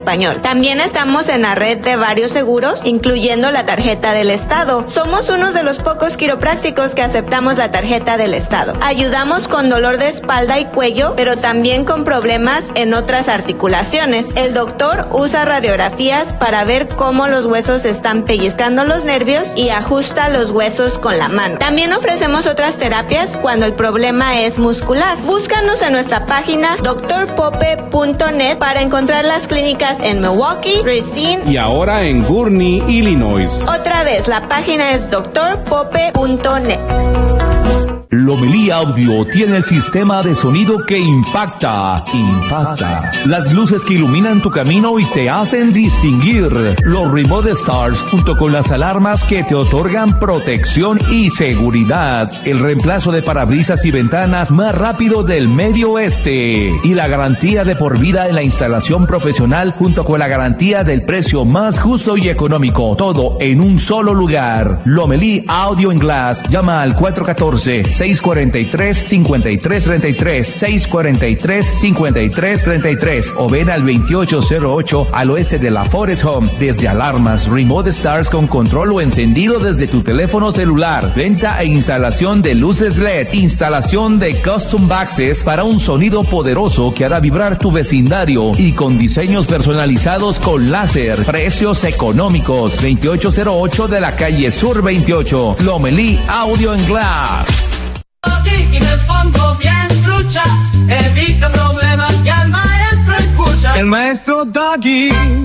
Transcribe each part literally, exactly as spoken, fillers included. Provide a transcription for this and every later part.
español. También estamos en la red de varios seguros, incluyendo la tarjeta del Estado. Somos uno de los pocos quiroprácticos que aceptamos la tarjeta del Estado. Ayudamos con dolor de espalda y cuello, pero también con problemas en otras articulaciones. El doctor usa radiografías para ver cómo los huesos están pellizcando los nervios y ajusta los huesos con la mano. También ofrecemos otras terapias cuando el problema es muscular. Búscanos en nuestra página doctor pope punto net para encontrar las clínicas en Milwaukee, Racine y ahora en Gurnee, Illinois. Otra vez, la página es doctor pope punto net. Lomelí Audio tiene el sistema de sonido que impacta, impacta. Las luces que iluminan tu camino y te hacen distinguir. Los Remote Stars junto con las alarmas que te otorgan protección y seguridad. El reemplazo de parabrisas y ventanas más rápido del Medio Oeste. Y la garantía de por vida en la instalación profesional junto con la garantía del precio más justo y económico. Todo en un solo lugar. Lomelí Audio and Glass. Llama al cuatro uno cuatro, seis cuatro tres, cinco tres tres tres, seis cuatro tres, cinco tres tres tres o ven al veintiocho cero ocho al oeste de la Forest Home. Desde alarmas, Remote Stars con control o encendido desde tu teléfono celular, venta e instalación de luces L E D, instalación de Custom Boxes para un sonido poderoso que hará vibrar tu vecindario y con diseños personalizados con láser, precios económicos. Veintiocho cero ocho de la calle Sur veintiocho, Lomelí Audio and Glass. Y en el fondo bien trucha, evita problemas y al maestro escucha. El maestro Doggy.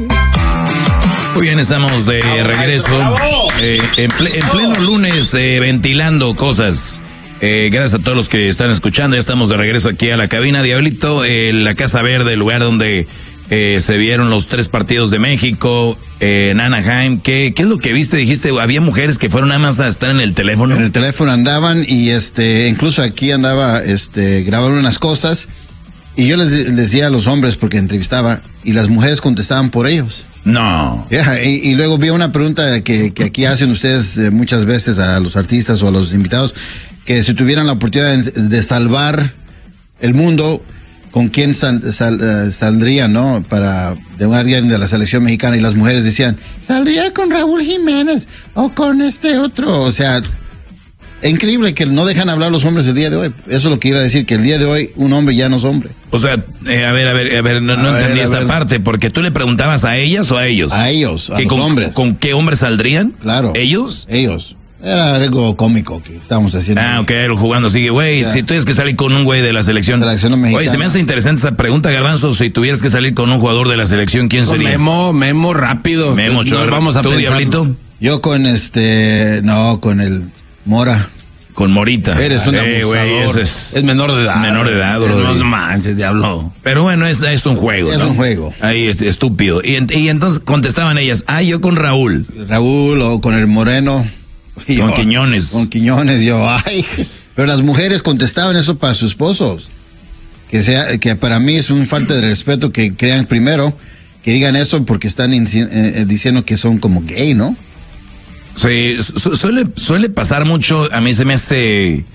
Muy bien, estamos de regreso eh, en, ple, en pleno lunes eh, ventilando cosas. Eh, gracias a todos los que están escuchando. Ya estamos de regreso aquí a la cabina. Diablito, eh, la Casa Verde, el lugar donde eh, se vieron los tres partidos de México eh, en Anaheim. ¿Qué, ¿Qué es lo que viste? Dijiste, había mujeres que fueron nada más a estar en el teléfono. En el teléfono andaban y este, incluso aquí andaba este, grabando unas cosas. Y yo les, les decía a los hombres, porque entrevistaba, y las mujeres contestaban por ellos. No. Yeah, y, y luego vi una pregunta que, que aquí hacen ustedes eh, muchas veces a los artistas o a los invitados, que si tuvieran la oportunidad de, de salvar el mundo, ¿con quién sal, sal, uh, saldría, no? Para de un alguien de la selección mexicana, y las mujeres decían, saldría con Raúl Jiménez o con este otro. O sea, es increíble que no dejan hablar los hombres el día de hoy. Eso es lo que iba a decir, que el día de hoy un hombre ya no es hombre. O sea, eh, a ver, a ver, a ver, no, no entendí esa ver. parte, porque tú le preguntabas a ellas o a ellos. A ellos, a los con, hombres. ¿Con qué hombres saldrían? Claro. ¿Ellos? Ellos. Era algo cómico que estábamos haciendo. Ah, ok, jugando así, güey, si tuvieras que salir con un güey de la selección. selección mexicana. Oye, se me hace interesante esa pregunta, Garbanzo, si tuvieras que salir con un jugador de la selección, ¿quién sería? Memo, Memo rápido. Memo, no, vamos a ¿Tú, Diablito? Yo con este, no, con el Mora. Con Morita. Eres un eh, güey, es, es menor de edad. Menor de edad, bro. No manches, diablo. Pero bueno, es, es un juego, Es ¿no? un juego. Ahí es estúpido. Y, y entonces contestaban ellas, ah, yo con Raúl. Raúl o con el Moreno. Y con yo, Quiñones. Con Quiñones, yo, ay. Pero las mujeres contestaban eso para sus esposos. Que sea, que para mí es una falta de respeto que crean primero, que digan eso porque están in, eh, diciendo que son como gay, ¿no? Sí, su, suele, suele pasar mucho, a mí se me hace...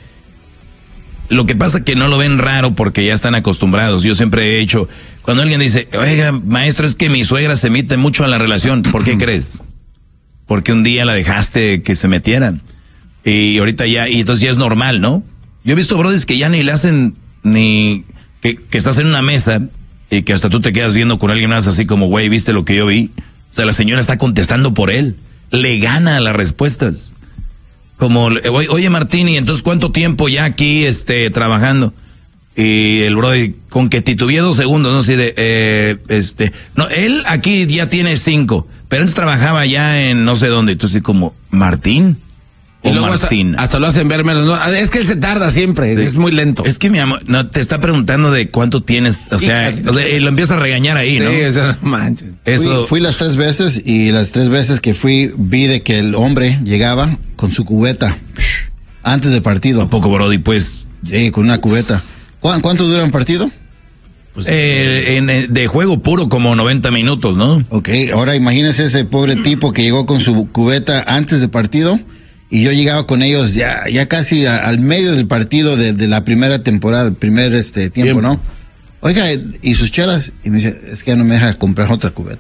Lo que pasa es que no lo ven raro porque ya están acostumbrados. Yo siempre he hecho, cuando alguien dice, oiga, maestro, es que mi suegra se mete mucho a la relación, ¿por qué crees? Porque un día la dejaste que se metieran. Y ahorita ya, y entonces ya es normal, ¿no? Yo he visto brodis que ya ni le hacen, ni, que, que estás en una mesa y que hasta tú te quedas viendo con alguien más así como, güey, ¿viste lo que yo vi? O sea, la señora está contestando por él. Le gana las respuestas. Como, oye Martín, ¿y entonces cuánto tiempo ya aquí este, trabajando? Y el brother, con que titubeé dos segundos, no así de, eh, este, no, él aquí ya tiene cinco, pero antes trabajaba ya en no sé dónde, entonces como, ¿Martín? Y o luego Martín. Hasta, hasta lo hacen ver menos, no, es que él se tarda siempre, de, es muy lento. Es que mi amor, no, te está preguntando de cuánto tienes, o sea, y, o sea lo empieza a regañar ahí, ¿no? Sí, o sea, manches. Eso... Fui, fui las tres veces y las tres veces que fui vi de que el hombre llegaba con su cubeta antes del partido. ¿A poco, brody? Pues. Sí, con una cubeta. ¿Cu- ¿Cuánto dura un partido? Pues, eh, en, de juego puro como noventa minutos, ¿no? Ok, ahora imagínese ese pobre tipo que llegó con su cubeta antes del partido y yo llegaba con ellos ya, ya casi a, al medio del partido de, de la primera temporada, el primer este tiempo, tiempo. ¿no? oiga, ¿y sus chelas? Y me dice, es que ya no me deja comprar otra cubeta.